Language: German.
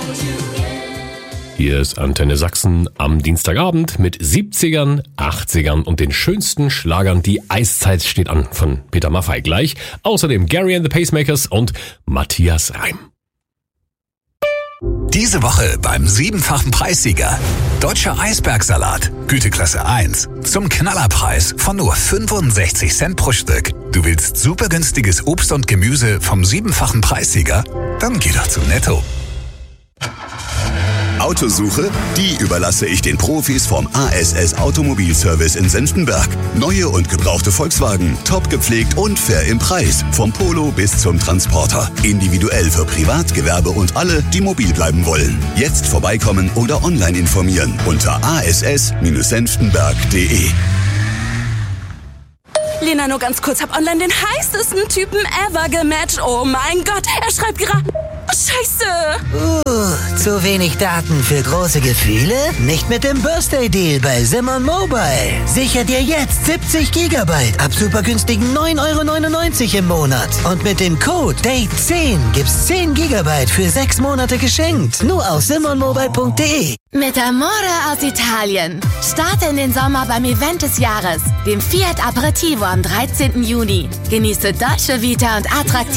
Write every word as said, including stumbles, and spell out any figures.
Hier ist Antenne Sachsen am Dienstagabend mit siebzigern, achtzigern und den schönsten Schlagern. Die Eiszeit steht an von Peter Maffay gleich. Außerdem Gary and the Pacemakers und Matthias Reim. Diese Woche beim siebenfachen Preissieger. Deutscher Eisbergsalat, Güteklasse eins. Zum Knallerpreis von nur fünfundsechzig Cent pro Stück. Du willst super günstiges Obst und Gemüse vom siebenfachen Preissieger? Dann geh doch zu Netto. Autosuche? Die überlasse ich den Profis vom A S S Automobilservice in Senftenberg. Neue und gebrauchte Volkswagen, top gepflegt und fair im Preis. Vom Polo bis zum Transporter. Individuell für Privat, Gewerbe und alle, die mobil bleiben wollen. Jetzt vorbeikommen oder online informieren unter a s s senftenberg punkt d e. Lena, nur ganz kurz, hab online den heißesten Typen ever gematcht. Oh mein Gott, er schreibt gerade... Oh, Scheiße! Uh, zu wenig Daten für große Gefühle? Nicht mit dem Birthday-Deal bei Simon Mobile. Sicher dir jetzt siebzig Gigabyte ab super günstigen neun Euro neunundneunzig im Monat. Und mit dem Code Date zehn gibt's zehn Gigabyte für sechs Monate geschenkt. Nur auf simon mobile punkt d e. Mit Amore aus Italien. Starte in den Sommer beim Event des Jahres, dem Fiat Aperitivo am dreizehnten Juni. Genieße Dolce Vita und attraktive